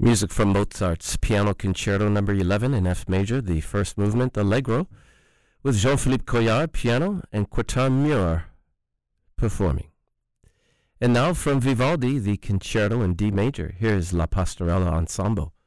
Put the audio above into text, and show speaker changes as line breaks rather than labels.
Music from Mozart's Piano Concerto No. 11 in F major, the first movement, Allegro, with Jean-Philippe Collard, piano, and Quartin Muir performing. And now from Vivaldi, the Concerto in D major, here's La Pastorella Ensemble.